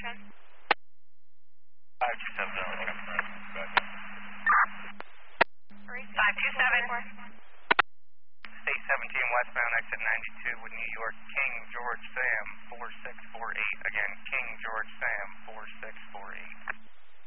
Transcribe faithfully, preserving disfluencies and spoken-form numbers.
direction. five two seven zero. five two seven. State seventeen westbound exit ninety-two with New York King George Sam four six four eight. Again, King George Sam four six four eight.